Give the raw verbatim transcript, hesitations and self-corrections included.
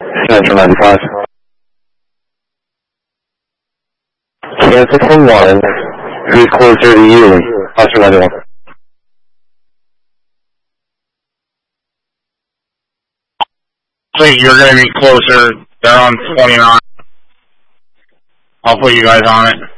Central ninety-five. Cancel from one. Who's closer to you? Oscar ninety-one. I think you're going to be closer. They're on twenty-nine. I'll put you guys on it.